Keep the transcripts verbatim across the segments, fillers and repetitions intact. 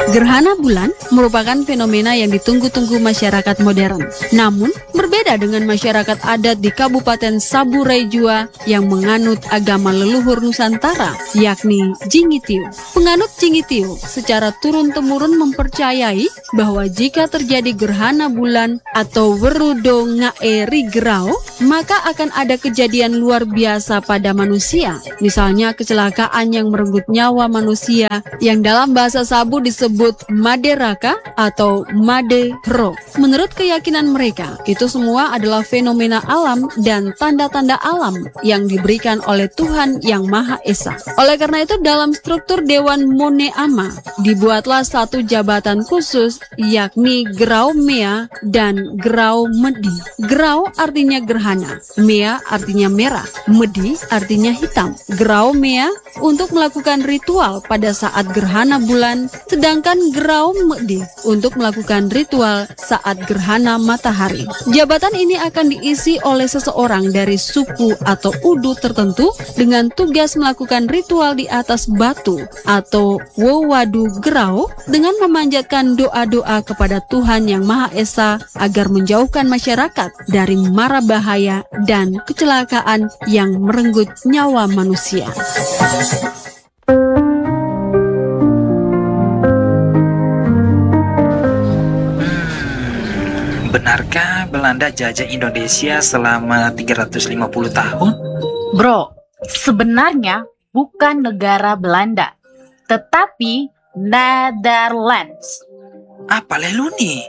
Gerhana bulan merupakan fenomena yang ditunggu-tunggu masyarakat modern. Namun, berbeda dengan masyarakat adat di Kabupaten Saburai Jua yang menganut agama leluhur Nusantara, yakni Jingitiu. Penganut Jingitiu secara turun-temurun mempercayai bahwa jika terjadi gerhana bulan atau Werudo Ngae Rigrao, maka akan ada kejadian luar biasa pada manusia. Misalnya kecelakaan yang merenggut nyawa manusia yang dalam bahasa Sabu disebut Maderaka atau Madero. Menurut keyakinan mereka, itu semua adalah fenomena alam dan tanda-tanda alam yang diberikan oleh Tuhan Yang Maha Esa. Oleh karena itu, dalam struktur Dewan Moneama dibuatlah satu jabatan khusus, yakni Grau Mea dan Grau Medi. Grau artinya gerhana, Mea artinya merah, Medi artinya hitam. Grau Mea untuk melakukan ritual pada saat gerhana bulan, sedangkan Grau Medi untuk melakukan ritual saat gerhana matahari. Jabatan ini akan diisi oleh seseorang dari suku atau udu tertentu dengan tugas melakukan ritual di atas batu atau wowadu grau dengan memanjatkan doa-doa kepada Tuhan Yang Maha Esa agar menjauhkan masyarakat dari mara bahaya dan kecelakaan yang merenggut nyawa manusia. Benarkah Belanda jajah Indonesia selama tiga ratus lima puluh tahun? Bro, sebenarnya bukan negara Belanda, tetapi Netherlands. Apa lelu nih?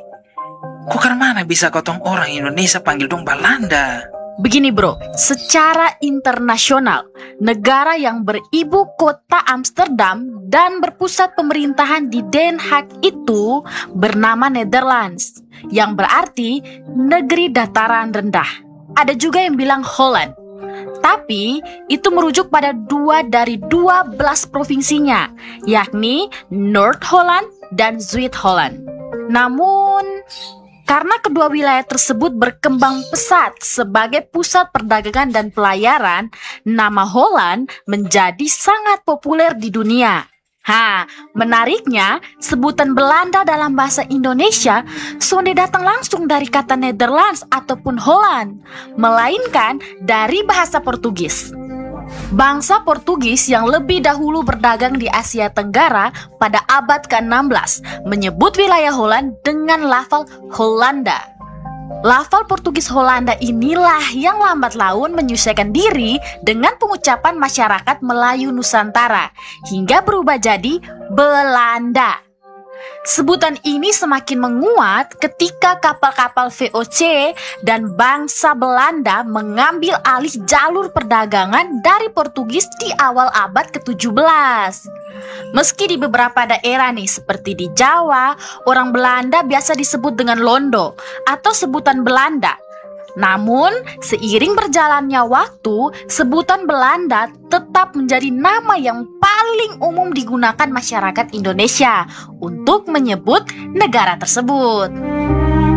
Kok mana bisa kotong orang Indonesia panggil dong Belanda? Begini bro, secara internasional, negara yang beribu kota Amsterdam dan berpusat pemerintahan di Den Haag itu bernama Netherlands, yang berarti negeri dataran rendah. Ada juga yang bilang Holland, tapi itu merujuk pada dua dari dua belas provinsinya, yakni North Holland dan Zuid Holland. Namun, karena kedua wilayah tersebut berkembang pesat sebagai pusat perdagangan dan pelayaran, nama Holland menjadi sangat populer di dunia. Ha, menariknya, sebutan Belanda dalam bahasa Indonesia sonde datang langsung dari kata Netherlands ataupun Holland, melainkan dari bahasa Portugis. Bangsa Portugis yang lebih dahulu berdagang di Asia Tenggara pada abad ke enam belas menyebut wilayah Holland dengan lafal Hollanda. Lafal Portugis Hollanda inilah yang lambat laun menyesuaikan diri dengan pengucapan masyarakat Melayu Nusantara hingga berubah jadi Belanda. Sebutan ini semakin menguat ketika kapal-kapal V O C dan bangsa Belanda mengambil alih jalur perdagangan dari Portugis di awal abad ke tujuh belas. Meski di beberapa daerah nih seperti di Jawa, orang Belanda biasa disebut dengan Londo atau sebutan Belanda. Namun, seiring berjalannya waktu, sebutan Belanda tetap menjadi nama yang paling umum digunakan masyarakat Indonesia untuk menyebut negara tersebut.